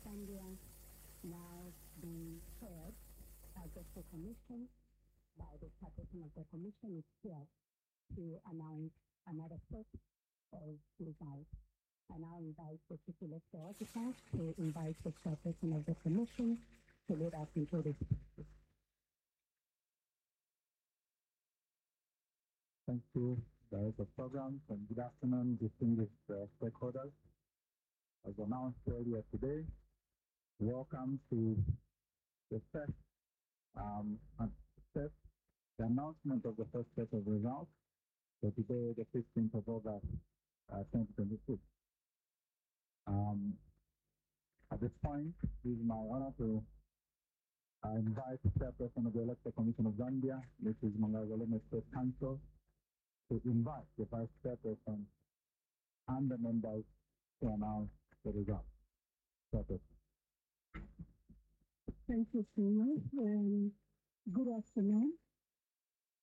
Zambia now being chaired as the commission by the chairperson of the commission is here to announce another set of results. I now invite the chief electoral officer to invite the chairperson of the commission to lead us into this. Thank you, Director of Programs, and good afternoon, distinguished stakeholders. As announced earlier today, welcome to the first the announcement of the first set of results for today, the 15th of August, 2026. At this point, it is my honor to invite the Chairperson of the Electoral Commission of Zambia, Mrs. Mangazaleme State Council, to invite the Vice Chairperson and the members to announce the results. Thank you so much. Good afternoon.